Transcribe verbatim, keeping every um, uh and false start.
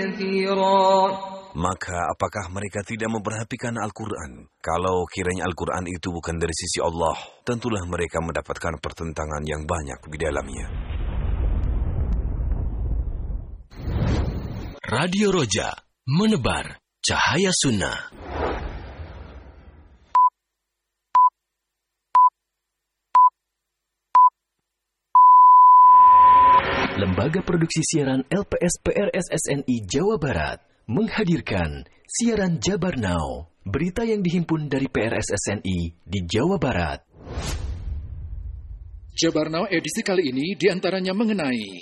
كثيرا. Maka apakah mereka tidak memperhatikan Al-Quran? Kalau kiranya Al-Quran itu bukan dari sisi Allah, tentulah mereka mendapatkan pertentangan yang banyak di dalamnya. Radio Roja, menebar cahaya sunnah. Lembaga Produksi Siaran L P S P R S S N I Jawa Barat menghadirkan siaran Jabar Now, berita yang dihimpun dari P R S S N I di Jawa Barat. Jabar Now edisi kali ini diantaranya mengenai